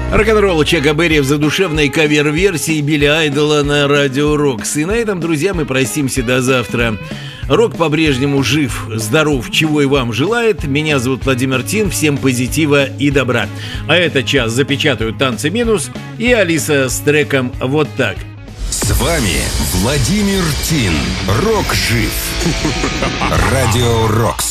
Рок-н-ролл Чака Берри в задушевной кавер-версии Билли Айдола на Радио Рокс. И на этом, друзья, мы простимся до завтра. Рок по-прежнему жив, здоров, чего и вам желает. Меня зовут Владимир Тин. Всем позитива и добра. А этот час запечатают «Танцы минус» и Алиса с треком «Вот так». С вами Владимир Тин. Рок жив. Радио Рокс.